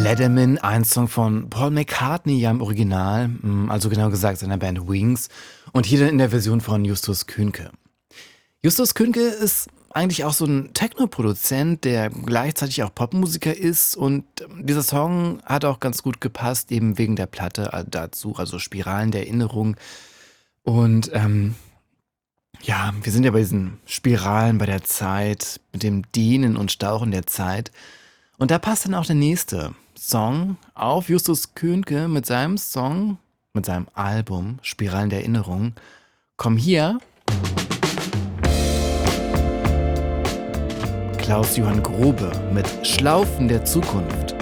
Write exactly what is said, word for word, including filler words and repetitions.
Leatherman, ein Song von Paul McCartney, ja im Original, mm, also genau gesagt seiner Band Wings, und hier dann in der Version von Justus Kuenke. Justus Kuenke ist eigentlich auch so ein Techno-Produzent, der gleichzeitig auch Popmusiker ist, und ähm, dieser Song hat auch ganz gut gepasst, eben wegen der Platte äh, dazu, also Spiralen der Erinnerung. Und ähm, ja, wir sind ja bei diesen Spiralen bei der Zeit, mit dem Dehnen und Stauchen der Zeit. Und da passt dann auch der nächste Song auf Justus Kuenke mit seinem Song, mit seinem Album Spiralen der Erinnerung. Komm hier, Klaus-Johann Grobe mit Schlaufen der Zukunft.